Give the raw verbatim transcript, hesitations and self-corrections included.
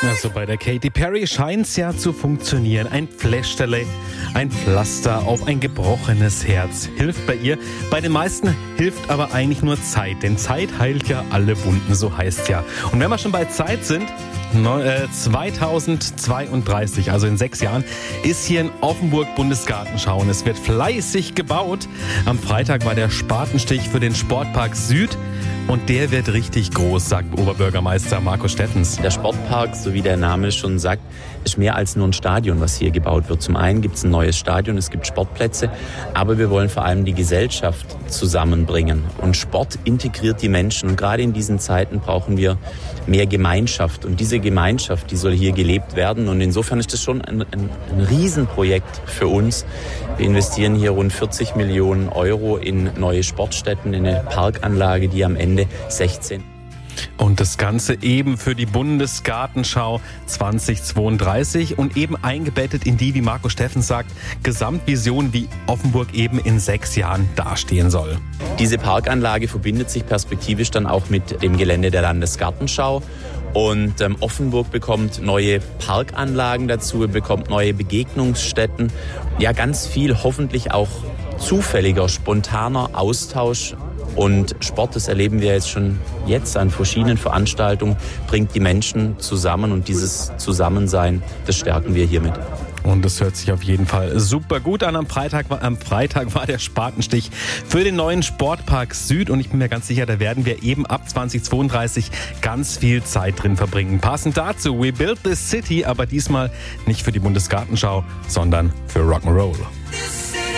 Also bei der Katy Perry scheint's ja zu funktionieren. Ein Pflästerle, ein Pflaster auf ein gebrochenes Herz hilft bei ihr. Bei den meisten hilft aber eigentlich nur Zeit, denn Zeit heilt ja alle Wunden, so heißt ja. Und wenn wir schon bei Zeit sind, zweitausendzweiunddreißig, also in sechs Jahren, ist hier in Offenburg Bundesgartenschau und es wird fleißig gebaut. Am Freitag war der Spatenstich für den Sportpark Süd. Und der wird richtig groß, sagt Oberbürgermeister Markus Steffens. Der Sportpark, so wie der Name schon sagt, ist mehr als nur ein Stadion, was hier gebaut wird. Zum einen gibt es ein neues Stadion, es gibt Sportplätze, aber wir wollen vor allem die Gesellschaft zusammenbringen. Und Sport integriert die Menschen. Und gerade in diesen Zeiten brauchen wir mehr Gemeinschaft. Und diese Gemeinschaft, die soll hier gelebt werden. Und insofern ist das schon ein, ein, ein Riesenprojekt für uns. Wir investieren hier rund vierzig Millionen Euro in neue Sportstätten, in eine Parkanlage, die am Ende sechzehn. Und das Ganze eben für die Bundesgartenschau zweitausendzweiunddreißig und eben eingebettet in die, wie Markus Steffens sagt, Gesamtvision, wie Offenburg eben in sechs Jahren dastehen soll. Diese Parkanlage verbindet sich perspektivisch dann auch mit dem Gelände der Landesgartenschau. Und ähm, Offenburg bekommt neue Parkanlagen dazu, bekommt neue Begegnungsstätten. Ja, ganz viel hoffentlich auch zufälliger, spontaner Austausch. Und Sport, das erleben wir jetzt schon jetzt an verschiedenen Veranstaltungen, bringt die Menschen zusammen und dieses Zusammensein, das stärken wir hiermit. Und das hört sich auf jeden Fall super gut an. Am Freitag, am Freitag war der Spatenstich für den neuen Sportpark Süd. Und ich bin mir ganz sicher, da werden wir eben ab zweitausendzweiunddreißig ganz viel Zeit drin verbringen. Passend dazu, We Build This City, aber diesmal nicht für die Bundesgartenschau, sondern für Rock'n'Roll.